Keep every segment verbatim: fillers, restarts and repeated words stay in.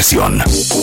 alimentación.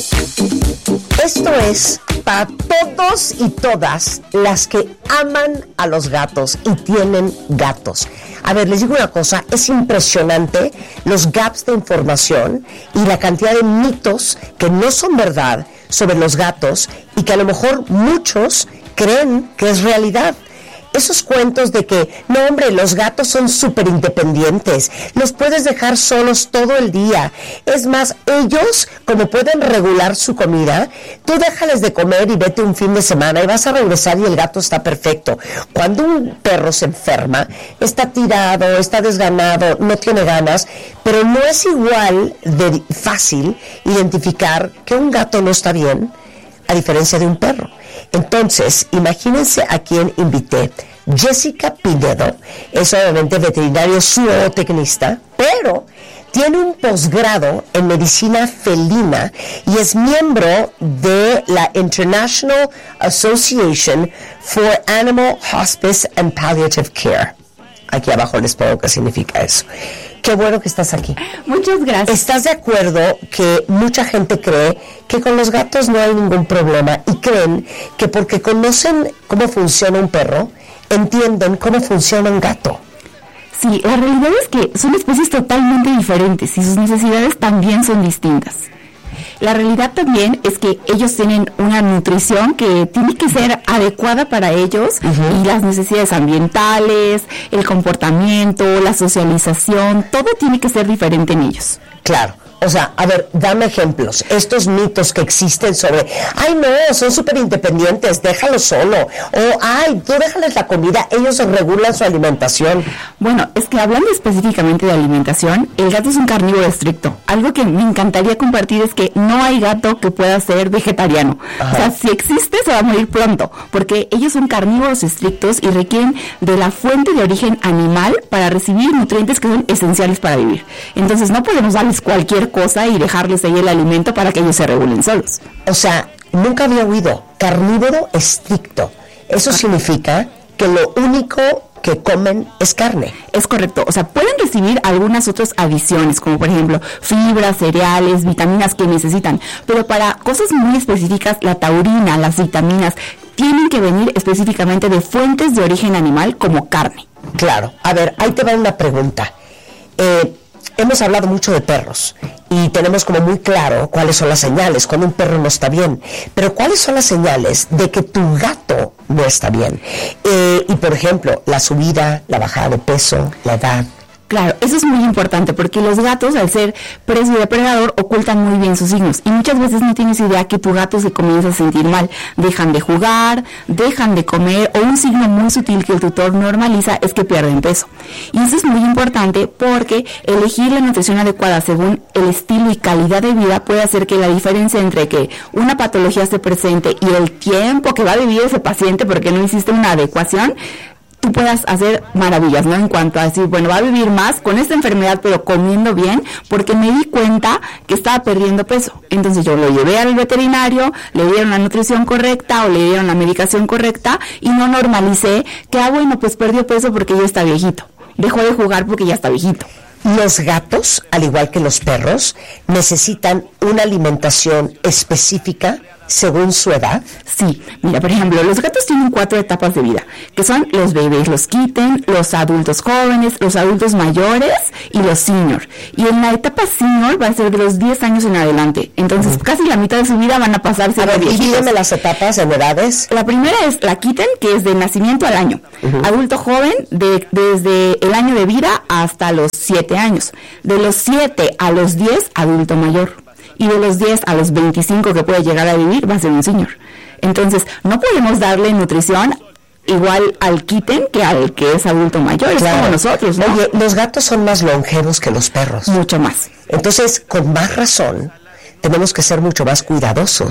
Esto es para todos y todas las que aman a los gatos y tienen gatos. A ver, les digo una cosa, es impresionante los gaps de información y la cantidad de mitos que no son verdad sobre los gatos y que a lo mejor muchos creen que es realidad. Esos cuentos de que, no hombre, los gatos son súper independientes, los puedes dejar solos todo el día. Es más, ellos, como pueden regular su comida, tú déjales de comer y vete un fin de semana y vas a regresar y el gato está perfecto. Cuando un perro se enferma, está tirado, está desganado, no tiene ganas, pero no es igual de fácil identificar que un gato no está bien, a diferencia de un perro. Entonces, imagínense a quién invité. Jessica Pinedo es obviamente veterinario zootecnista, pero tiene un posgrado en medicina felina y es miembro de la International Association for Animal Hospice and Palliative Care. Aquí abajo les pongo qué significa eso. Qué bueno que estás aquí. Muchas gracias. ¿Estás de acuerdo que mucha gente cree que con los gatos no hay ningún problema y creen que porque conocen cómo funciona un perro, entienden cómo funciona un gato? Sí, la realidad es que son especies totalmente diferentes y sus necesidades también son distintas. La realidad también es que ellos tienen una nutrición que tiene que ser adecuada para ellos, uh-huh. y las necesidades ambientales, el comportamiento, la socialización, todo tiene que ser diferente en ellos. Claro. O sea, a ver, dame ejemplos. Estos mitos que existen sobre, ay no, son súper independientes, déjalo solo. O, ay, tú déjales la comida, ellos regulan su alimentación. Bueno, es que hablando específicamente de alimentación, el gato es un carnívoro estricto. Algo que me encantaría compartir es que no hay gato que pueda ser vegetariano. Ajá. O sea, si existe, se va a morir pronto, porque ellos son carnívoros estrictos y requieren de la fuente de origen animal para recibir nutrientes que son esenciales para vivir. Entonces, no podemos darles cualquier cosa y dejarles ahí el alimento para que ellos se regulen solos. O sea, nunca había oído carnívoro estricto. Eso ah. significa que lo único que comen es carne. Es correcto, o sea, pueden recibir algunas otras adiciones, como por ejemplo fibras, cereales, vitaminas que necesitan, pero para cosas muy específicas, la taurina, las vitaminas, tienen que venir específicamente de fuentes de origen animal como carne. Claro, a ver, ahí te va una pregunta. Eh, hemos hablado mucho de perros y tenemos como muy claro cuáles son las señales cuando un perro no está bien, pero ¿cuáles son las señales de que tu gato no está bien? Eh, y por ejemplo, la subida, la bajada de peso, la edad. Claro, eso es muy importante porque los gatos, al ser preso y depredador, ocultan muy bien sus signos y muchas veces no tienes idea que tu gato se comienza a sentir mal. Dejan de jugar, dejan de comer, o un signo muy sutil que el tutor normaliza es que pierden peso. Y eso es muy importante porque elegir la nutrición adecuada según el estilo y calidad de vida puede hacer que la diferencia entre que una patología se presente y el tiempo que va a vivir ese paciente porque no hiciste una adecuación, tú puedas hacer maravillas, ¿no? En cuanto a decir, bueno, va a vivir más con esta enfermedad, pero comiendo bien, porque me di cuenta que estaba perdiendo peso. Entonces yo lo llevé al veterinario, le dieron la nutrición correcta o le dieron la medicación correcta y no normalicé que, ah, bueno, pues perdió peso porque ya está viejito. Dejó de jugar porque ya está viejito. Los gatos, al igual que los perros, necesitan una alimentación específica según su edad. Sí, mira, por ejemplo, los gatos tienen cuatro etapas de vida, que son los bebés, los kitten, los adultos jóvenes, los adultos mayores y los senior. Y en la etapa senior va a ser de los diez años en adelante. Entonces, uh-huh. casi la mitad de su vida van a pasar siendo viejitos. Divídeme las etapas en edades. La primera es la kitten, que es de nacimiento al año. Uh-huh. Adulto joven, de, desde el año de vida hasta los siete años. De los siete a los diez, adulto mayor. Y de los diez a los veinticinco que puede llegar a vivir, va a ser un senior. Entonces, no podemos darle nutrición igual al kitten que al que es adulto mayor, claro. Es como nosotros, ¿no? Oye, los gatos son más longevos que los perros. Mucho más. Entonces, con más razón, tenemos que ser mucho más cuidadosos.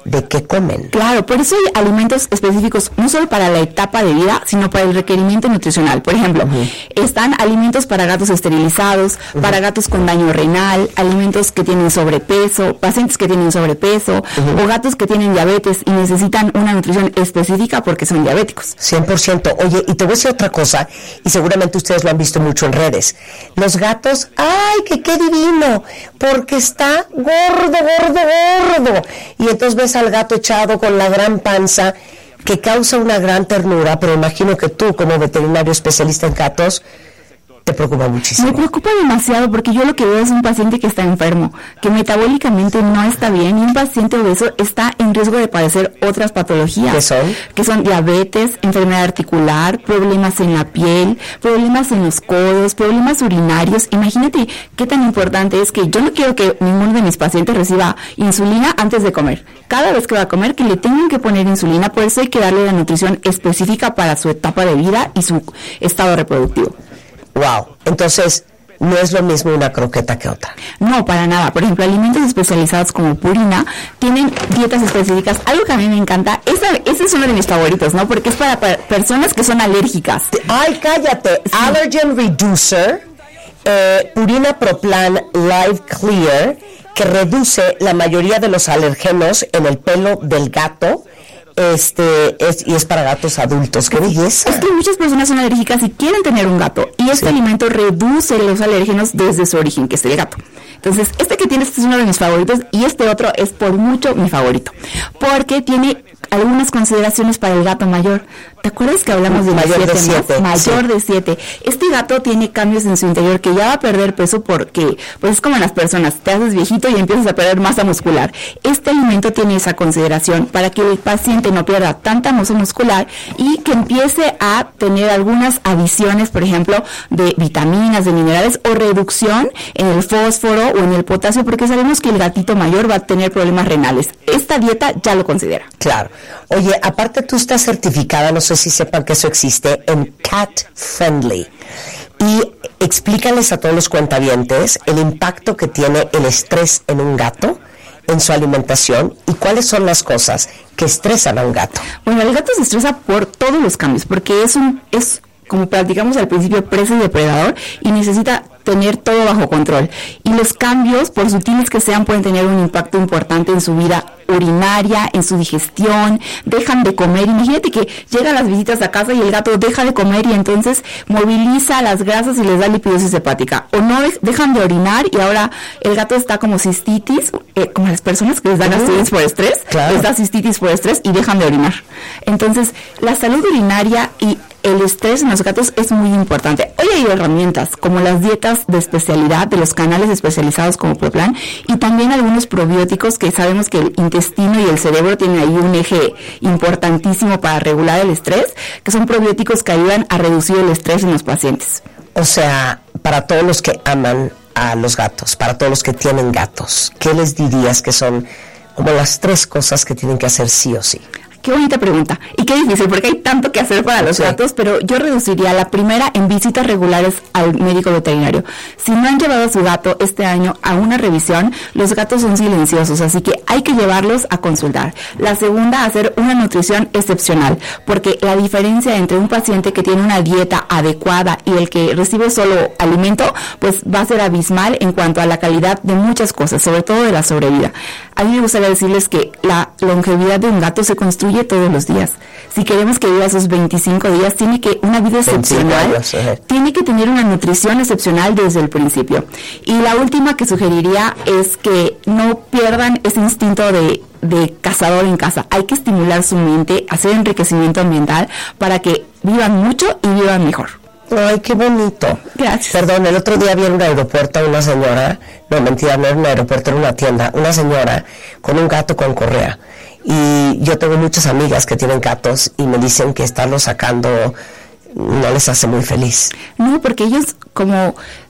de qué comen. Claro, por eso hay alimentos específicos, no solo para la etapa de vida, sino para el requerimiento nutricional. Por ejemplo, uh-huh. están alimentos para gatos esterilizados, uh-huh. para gatos con daño renal, alimentos que tienen sobrepeso, pacientes que tienen sobrepeso, uh-huh. o gatos que tienen diabetes y necesitan una nutrición específica porque son diabéticos. cien por ciento. Oye, y te voy a decir otra cosa, y seguramente ustedes lo han visto mucho en redes. Los gatos, ¡ay, que qué divino! Porque está gordo, gordo, gordo. Y entonces ves al gato echado con la gran panza que causa una gran ternura, pero imagino que tú, como veterinario especialista en gatos, te preocupa muchísimo. Me preocupa demasiado porque yo lo que veo es un paciente que está enfermo, que metabólicamente no está bien, y un paciente obeso está en riesgo de padecer otras patologías. ¿Qué son? Que son diabetes, enfermedad articular, problemas en la piel, problemas en los codos, problemas urinarios. Imagínate qué tan importante es que yo no quiero que ninguno de mis pacientes reciba insulina antes de comer. Cada vez que va a comer, que le tengan que poner insulina, por eso hay que darle la nutrición específica para su etapa de vida y su estado reproductivo. Wow, entonces no es lo mismo una croqueta que otra. No, para nada. Por ejemplo, alimentos especializados como Purina tienen dietas específicas. Algo que a mí me encanta, esa, ese es uno de mis favoritos, ¿no? Porque es para, para personas que son alérgicas. Ay, cállate. Sí. Allergen Reducer, eh, Purina Pro Plan Live Clear, que reduce la mayoría de los alergenos en el pelo del gato. Este es y es para gatos adultos. ¡Qué belleza! Es que muchas personas son alérgicas y quieren tener un gato, y este sí. alimento reduce los alérgenos desde su origen, que es el gato. Entonces, este que tienes este es uno de mis favoritos, y este otro es por mucho mi favorito, porque tiene algunas consideraciones para el gato mayor. ¿Te acuerdas que hablamos de mayor de siete? Mayor de siete. Este gato tiene cambios en su interior, que ya va a perder peso porque, pues es como en las personas, te haces viejito y empiezas a perder masa muscular. Este alimento tiene esa consideración para que el paciente no pierda tanta masa muscular y que empiece a tener algunas adiciones, por ejemplo, de vitaminas, de minerales, o reducción en el fósforo o en el potasio, porque sabemos que el gatito mayor va a tener problemas renales. Esta dieta ya lo considera. Claro. Oye, aparte tú estás certificada, no sé si sepan que eso existe, en Cat Friendly. Y explícales a todos los cuentavientes el impacto que tiene el estrés en un gato, en su alimentación, y cuáles son las cosas que estresan a un gato. Bueno, el gato se estresa por todos los cambios, porque es un es como platicamos al principio, presa y depredador, y necesita tener todo bajo control. Y los cambios, por sutiles que sean, pueden tener un impacto importante en su vida urinaria, en su digestión, dejan de comer. Imagínate que llegan las visitas a casa y el gato deja de comer y entonces moviliza las grasas y les da lipidosis hepática. O no de- dejan de orinar y ahora el gato está como cistitis, eh, como las personas que les dan gastritis por estrés, claro. les da cistitis por estrés y dejan de orinar. Entonces, la salud urinaria y el estrés en los gatos es muy importante. Hoy hay herramientas como las dietas de especialidad de los canales especializados como ProPlan, y también algunos probióticos que sabemos que el intestino y el cerebro tienen ahí un eje importantísimo para regular el estrés, que son probióticos que ayudan a reducir el estrés en los pacientes. O sea, para todos los que aman a los gatos, para todos los que tienen gatos, ¿qué les dirías que son como las tres cosas que tienen que hacer sí o sí? Qué bonita pregunta y qué difícil, porque hay tanto que hacer para los sí. gatos, pero yo reduciría la primera en visitas regulares al médico veterinario. Si no han llevado a su gato este año a una revisión, los gatos son silenciosos, así que hay que llevarlos a consultar. La segunda, hacer una nutrición excepcional, porque la diferencia entre un paciente que tiene una dieta adecuada y el que recibe solo alimento, pues va a ser abismal en cuanto a la calidad de muchas cosas, sobre todo de la sobrevida. A mí me gustaría decirles que la longevidad de un gato se construye todos los días. Si queremos que viva esos veinticinco días, tiene que una vida excepcional, años, eh. tiene que tener una nutrición excepcional desde el principio. Y la última que sugeriría es que no pierdan ese instinto de, de cazador en casa. Hay que estimular su mente, hacer enriquecimiento ambiental para que vivan mucho y vivan mejor. Ay, qué bonito. Gracias. Perdón, el otro día vi en un aeropuerto a una señora, no, mentira, no era un aeropuerto, era una tienda, una señora con un gato con correa. Y yo tengo muchas amigas que tienen gatos y me dicen que estarlos sacando no les hace muy feliz. No, porque ellos como